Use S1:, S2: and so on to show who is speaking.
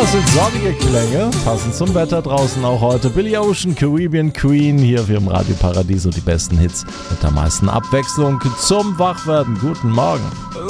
S1: es sind sonnige Klänge, passend zum Wetter draußen auch heute. Billy Ocean, Caribbean Queen, hier für im Radio Paradiso die besten Hits mit der meisten Abwechslung zum Wachwerden. Guten Morgen.